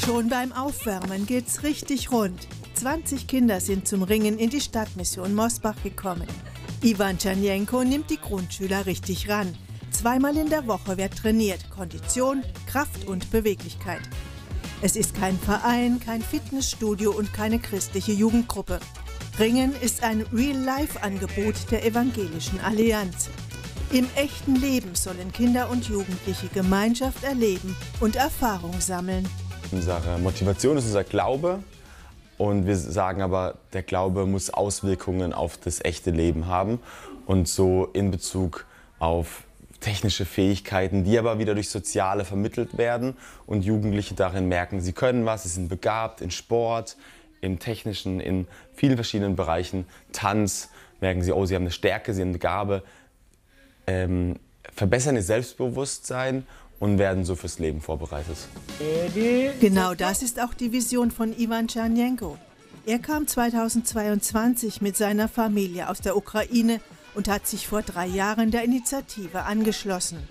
Schon beim Aufwärmen geht's richtig rund. 20 Kinder sind zum Ringen in die Stadtmission Mosbach gekommen. Iwan Tschernjenko nimmt die Grundschüler richtig ran. 2-mal in der Woche wird trainiert. Kondition, Kraft und Beweglichkeit. Es ist kein Verein, kein Fitnessstudio und keine christliche Jugendgruppe. Ringen ist ein Real-Life-Angebot der Evangelischen Allianz. Im echten Leben sollen Kinder und Jugendliche Gemeinschaft erleben und Erfahrung sammeln. Unsere Motivation ist unser Glaube. Und wir sagen aber, der Glaube muss Auswirkungen auf das echte Leben haben. Und so in Bezug auf technische Fähigkeiten, die aber wieder durch Soziale vermittelt werden. Und Jugendliche darin merken, sie können was, sie sind begabt in Sport, im Technischen, in vielen verschiedenen Bereichen. Tanz, merken sie, oh, sie haben eine Stärke, sie haben eine Gabe. Verbessern ihr Selbstbewusstsein und werden so fürs Leben vorbereitet. Genau das ist auch die Vision von Iwan Tschernjenko. Er kam 2022 mit seiner Familie aus der Ukraine und hat sich vor 3 Jahren der Initiative angeschlossen.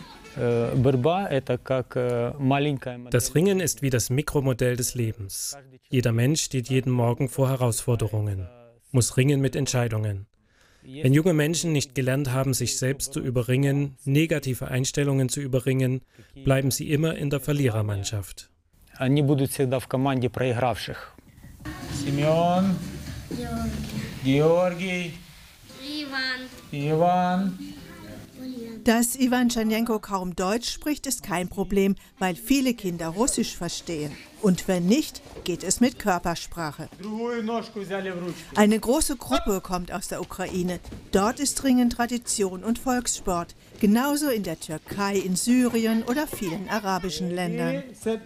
Das Ringen ist wie das Mikromodell des Lebens. Jeder Mensch steht jeden Morgen vor Herausforderungen, muss ringen mit Entscheidungen. Wenn junge Menschen nicht gelernt haben, sich selbst zu überringen, negative Einstellungen zu überringen, bleiben sie immer in der Verlierermannschaft. Simeon, Georgi, Iwan. Dass Iwan Tschernjenko kaum Deutsch spricht, ist kein Problem, weil viele Kinder Russisch verstehen. Und wenn nicht, geht es mit Körpersprache. Eine große Gruppe kommt aus der Ukraine. Dort ist Ringen Tradition und Volkssport. Genauso in der Türkei, in Syrien oder vielen arabischen Ländern.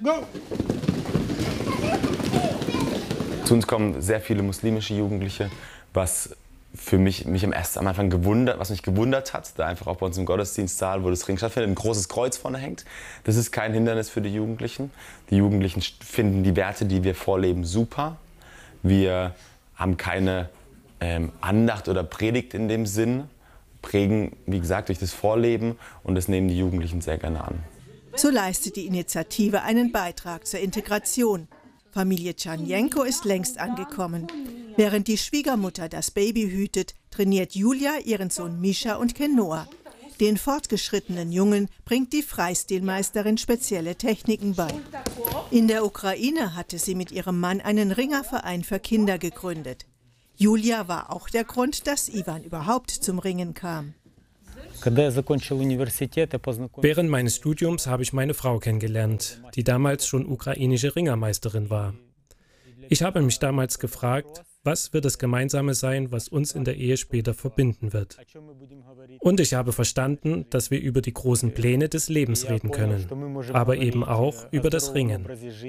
Zu uns kommen sehr viele muslimische Jugendliche, was für mich am Anfang gewundert hat, da einfach auch bei uns im Gottesdienstsaal, wo das Ringen stattfindet, ein großes Kreuz vorne hängt. Das ist kein Hindernis für die Jugendlichen. Die Jugendlichen finden die Werte, die wir vorleben, super. Wir haben keine Andacht oder Predigt in dem Sinn, prägen, wie gesagt, durch das Vorleben und das nehmen die Jugendlichen sehr gerne an. So leistet die Initiative einen Beitrag zur Integration. Familie Tschernjenko ist längst angekommen. Während die Schwiegermutter das Baby hütet, trainiert Julia ihren Sohn Mischa und Kenoa. Den fortgeschrittenen Jungen bringt die Freistilmeisterin spezielle Techniken bei. In der Ukraine hatte sie mit ihrem Mann einen Ringerverein für Kinder gegründet. Julia war auch der Grund, dass Iwan überhaupt zum Ringen kam. Während meines Studiums habe ich meine Frau kennengelernt, die damals schon ukrainische Ringermeisterin war. Ich habe mich damals gefragt, was wird das Gemeinsame sein, was uns in der Ehe später verbinden wird. Und ich habe verstanden, dass wir über die großen Pläne des Lebens reden können, aber eben auch über das Ringen.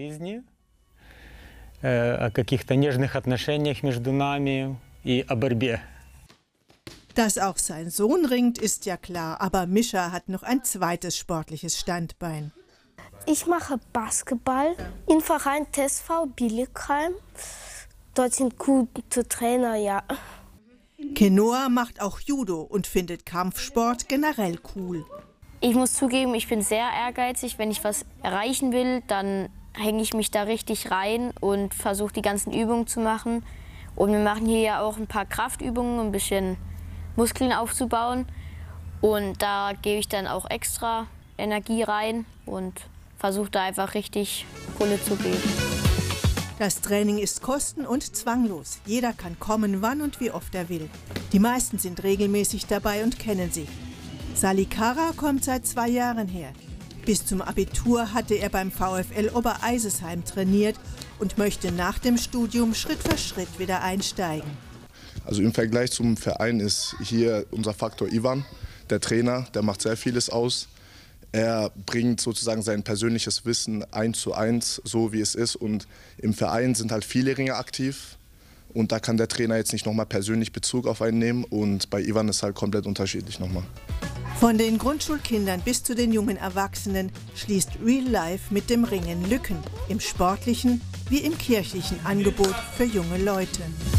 Dass auch sein Sohn ringt, ist ja klar, aber Mischa hat noch ein zweites sportliches Standbein. Ich mache Basketball im Verein TSV Bietigheim. Dort sind gute Trainer, ja. Kenoa macht auch Judo und findet Kampfsport generell cool. Ich muss zugeben, ich bin sehr ehrgeizig. Wenn ich was erreichen will, dann hänge ich mich da richtig rein und versuche die ganzen Übungen zu machen. Und wir machen hier ja auch ein paar Kraftübungen, ein bisschen Muskeln aufzubauen. Und da gebe ich dann auch extra Energie rein und versuche da einfach richtig Pulle zu geben. Das Training ist kosten- und zwanglos. Jeder kann kommen, wann und wie oft er will. Die meisten sind regelmäßig dabei und kennen sich. Salikara kommt seit 2 Jahren her. Bis zum Abitur hatte er beim VfL Obereisesheim trainiert und möchte nach dem Studium Schritt für Schritt wieder einsteigen. Also im Vergleich zum Verein ist hier unser Faktor Iwan, der Trainer, der macht sehr vieles aus. Er bringt sozusagen sein persönliches Wissen 1:1, so wie es ist. Und im Verein sind halt viele Ringer aktiv. Und da kann der Trainer jetzt nicht nochmal persönlich Bezug auf einen nehmen. Und bei Iwan ist halt komplett unterschiedlich nochmal. Von den Grundschulkindern bis zu den jungen Erwachsenen schließt Real Life mit dem Ringen Lücken. Im sportlichen wie im kirchlichen Angebot für junge Leute.